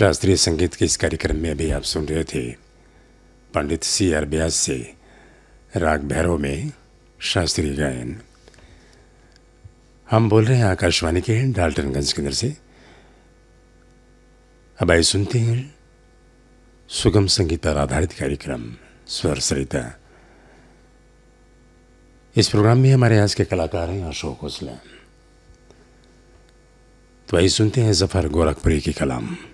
शास्त्रीय संगीत के इस कार्यक्रम में अभी आप सुन रहे थे पंडित C.R. व्यास से राग भैरव में शास्त्रीय गायन। हम बोल रहे हैं आकाशवाणी के डाल्टनगंज केंद्र से। अब आइए सुनते हैं सुगम संगीत पर आधारित कार्यक्रम स्वर सरिता। इस प्रोग्राम में हमारे आज के कलाकार हैं अशोक हुसला। तो आइए सुनते हैं जफर गोरखपुरी की कलाम।